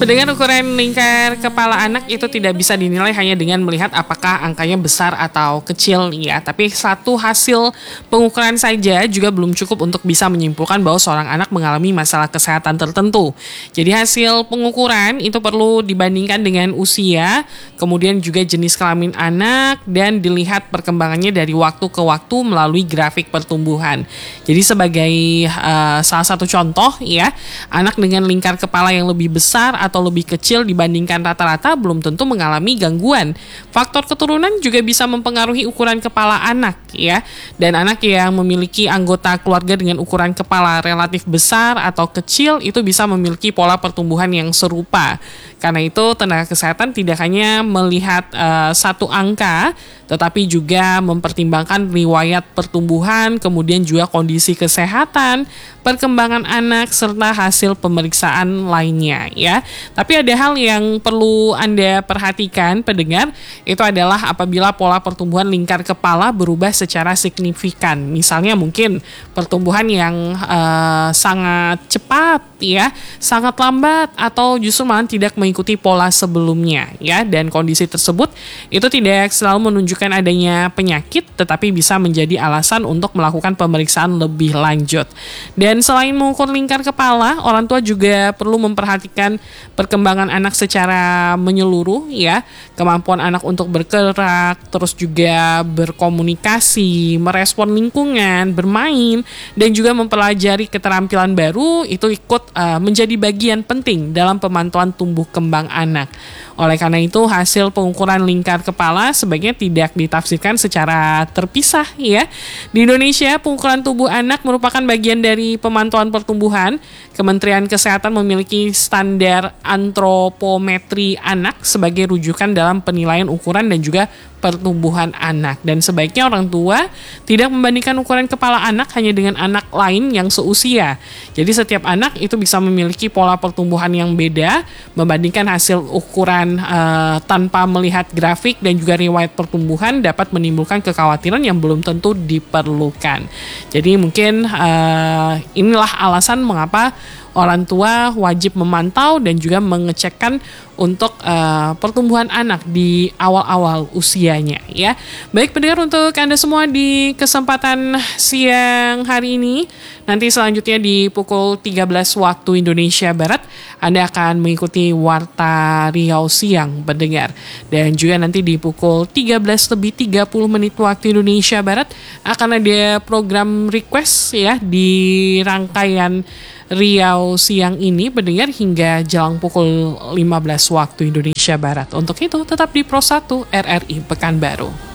Pendengar, ukuran lingkar kepala anak itu tidak bisa dinilai hanya dengan melihat apakah angkanya besar atau kecil ya, tapi satu hasil pengukuran saja juga belum cukup untuk bisa menyimpulkan bahwa seorang anak mengalami masalah kesehatan tertentu. Jadi hasil pengukuran itu perlu dibandingkan dengan usia, kemudian juga jenis kelamin anak dan dilihat perkembangannya dari waktu ke waktu melalui grafik pertumbuhan. Jadi sebagai salah satu contoh ya, anak dengan lingkar kepala yang lebih besar atau lebih kecil dibandingkan rata-rata belum tentu mengalami gangguan. Faktor keturunan juga bisa mempengaruhi ukuran kepala anak ya. Dan anak yang memiliki anggota keluarga dengan ukuran kepala relatif besar atau kecil itu bisa memiliki pola pertumbuhan yang serupa. Karena itu tenaga kesehatan tidak hanya melihat satu angka, tetapi juga mempertimbangkan riwayat pertumbuhan, kemudian juga kondisi kesehatan, perkembangan anak, serta hasil pemeriksaan lainnya ya. Tapi ada hal yang perlu Anda perhatikan pendengar, itu adalah apabila pola pertumbuhan lingkar kepala berubah secara signifikan. Misalnya mungkin pertumbuhan yang sangat cepat ya, sangat lambat, atau justru malah tidak mengikuti pola sebelumnya ya. Dan kondisi tersebut itu tidak selalu menunjukkan adanya penyakit, tetapi bisa menjadi alasan untuk melakukan pemeriksaan lebih lanjut. Dan selain mengukur lingkar kepala, orang tua juga perlu memperhatikan perkembangan anak secara menyeluruh ya, kemampuan anak untuk bergerak, terus juga berkomunikasi, merespon lingkungan, bermain, dan juga mempelajari keterampilan baru itu ikut menjadi bagian penting dalam pemantauan tumbuh kembang anak. Oleh karena itu, hasil pengukuran lingkar kepala sebaiknya tidak ditafsirkan secara terpisah ya. Di Indonesia, pengukuran tubuh anak merupakan bagian dari pemantauan pertumbuhan. Kementerian Kesehatan memiliki standar antropometri anak sebagai rujukan dalam penilaian ukuran dan juga pertumbuhan anak. Dan sebaiknya orang tua tidak membandingkan ukuran kepala anak hanya dengan anak lain yang seusia. Jadi setiap anak itu bisa memiliki pola pertumbuhan yang beda. Membandingkan hasil ukuran tanpa melihat grafik dan juga riwayat pertumbuhan dapat menimbulkan kekhawatiran yang belum tentu diperlukan. Jadi mungkin inilah alasan mengapa orang tua wajib memantau dan juga mengecekkan untuk pertumbuhan anak di awal-awal usianya ya. Baik pendengar, untuk Anda semua di kesempatan siang hari ini, nanti selanjutnya di pukul 13 waktu Indonesia Barat Anda akan mengikuti Warta Riau Siang pendengar. Dan juga nanti di pukul 13:30 waktu Indonesia Barat akan ada program request ya di rangkaian Riau Siang ini pendengar hingga jelang pukul 15 waktu Indonesia Barat. Untuk itu tetap di Pro 1 RRI Pekanbaru.